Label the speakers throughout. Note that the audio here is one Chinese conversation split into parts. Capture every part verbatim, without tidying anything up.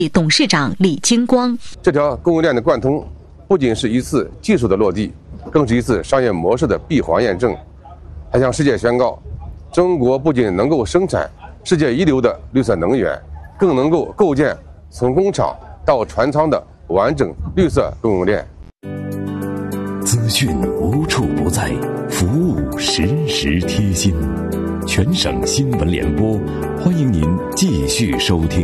Speaker 1: 董事长李金光。
Speaker 2: 这条供应链的贯通，不仅是一次技术的落地，更是一次商业模式的闭环验证，还向世界宣告，中国不仅能够生产世界一流的绿色能源，更能够构建从工厂到船舱的完整绿色供应链。
Speaker 3: 资讯无处不在，服务时时贴心。全省新闻联播，欢迎您继续收听。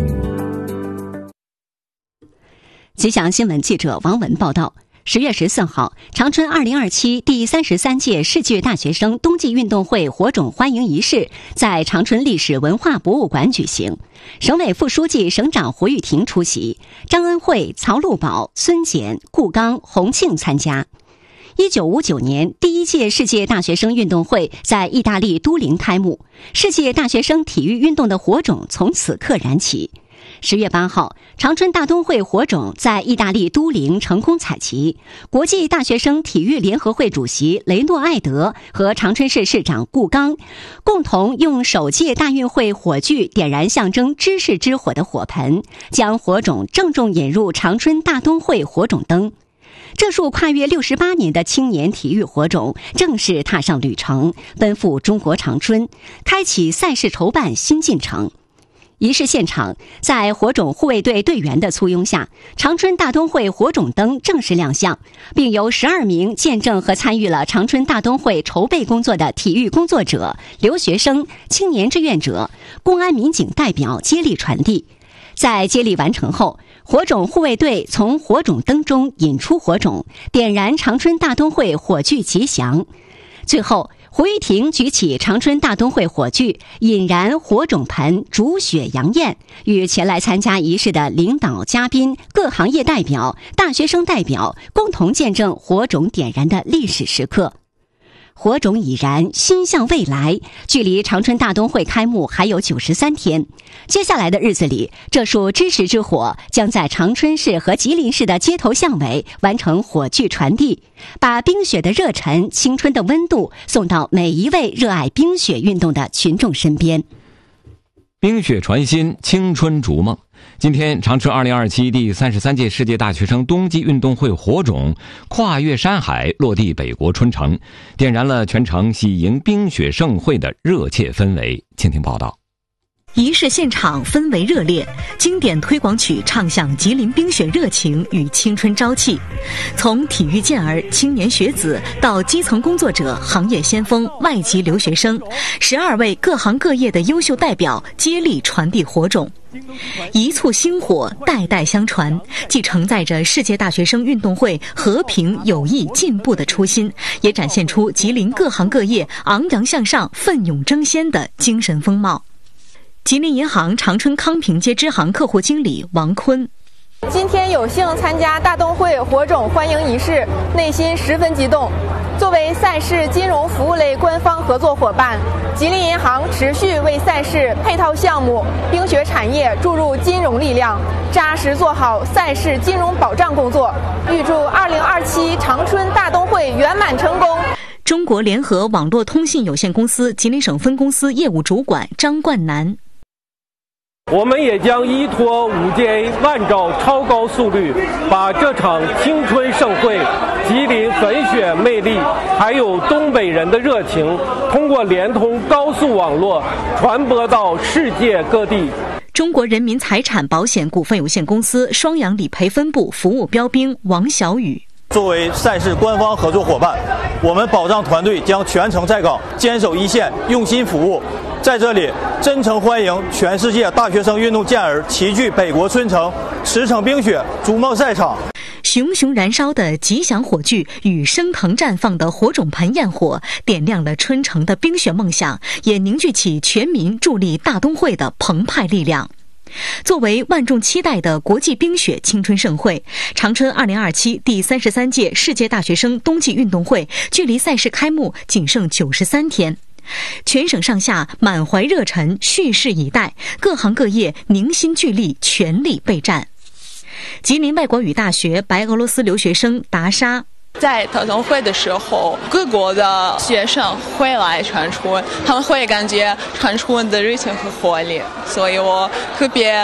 Speaker 1: 吉祥新闻记者王文报道。十月十四号，长春二零二七第三十三届世界大学生冬季运动会火种欢迎仪式在长春历史文化博物馆举行。省委副书记、省长胡玉婷出席，张恩惠、曹路宝、孙简、顾刚、洪庆参加。一九五九年，第一届世界大学生运动会在意大利都灵开幕，世界大学生体育运动的火种从此刻燃起。十月八号，长春大冬会火种在意大利都灵成功采集。国际大学生体育联合会主席雷诺艾德和长春市市长顾刚共同用首届大运会火炬点燃象征知识之火的火盆，将火种郑重引入长春大冬会火种灯。这束跨越六十八年的青年体育火种正式踏上旅程，奔赴中国长春，开启赛事筹办新进程。仪式现场，在火种护卫队队员的簇拥下，长春大冬会火种灯正式亮相，并由十二名见证和参与了长春大冬会筹备工作的体育工作者、留学生、青年志愿者、公安民警代表接力传递。在接力完成后，火种护卫队从火种灯中引出火种，点燃长春大冬会火炬吉祥。最后，胡玉婷举起长春大冬会火炬，引燃火种盆，煮血洋宴，与前来参加仪式的领导、嘉宾、各行业代表、大学生代表共同见证火种点燃的历史时刻。火种已燃，心向未来。距离长春大冬会开幕还有九十三天，接下来的日子里，这束知识之火将在长春市和吉林市的街头巷尾完成火炬传递，把冰雪的热忱、青春的温度送到每一位热爱冰雪运动的群众身边。
Speaker 4: 冰雪传心，青春逐梦。今天，长春二零二七第三十三届世界大学生冬季运动会火种跨越山海，落地北国春城，点燃了全城喜迎冰雪盛会的热切氛围。请听报道。
Speaker 1: 仪式现场氛围热烈，经典推广曲唱响吉林冰雪热情与青春朝气。从体育健儿、青年学子到基层工作者、行业先锋、外籍留学生，十二位各行各业的优秀代表接力传递火种。一簇星火，代代相传，既承载着世界大学生运动会和平、友谊、进步的初心，也展现出吉林各行各业昂扬向上、奋勇争先的精神风貌。吉林银行长春康平街支行客户经理王坤：
Speaker 5: 今天有幸参加大冬会火种欢迎仪式，内心十分激动。作为赛事金融服务类官方合作伙伴，吉林银行持续为赛事配套项目、冰雪产业注入金融力量，扎实做好赛事金融保障工作。预祝二零二七长春大冬会圆满成功。
Speaker 1: 中国联合网络通信有限公司吉林省分公司业务主管张冠南：
Speaker 6: 我们也将依托 五 G A 万兆超高速率，把这场青春盛会、吉林粉雪魅力，还有东北人的热情，通过联通高速网络传播到世界各地。
Speaker 1: 中国人民财产保险股份有限公司双阳理赔分部服务标兵王小雨：
Speaker 7: 作为赛事官方合作伙伴，我们保障团队将全程在岗，坚守一线，用心服务。在这里，真诚欢迎全世界大学生运动健儿齐聚北国春城，驰骋冰雪，逐梦赛场。
Speaker 1: 熊熊燃烧的吉祥火炬与升腾绽放的火种盆焰火，点亮了春城的冰雪梦想，也凝聚起全民助力大冬会的澎湃力量。作为万众期待的国际冰雪青春盛会，长春二零二七第三十三届世界大学生冬季运动会距离赛事开幕仅剩九十三天。全省上下满怀热忱，蓄势以待，各行各业凝心聚力，全力备战。吉林外国语大学白俄罗斯留学生达莎：
Speaker 8: 在大冬会的时候，各国的学生会来长春，他们会感觉长春的热情和活力，所以我特别特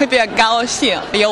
Speaker 8: 特别高兴，有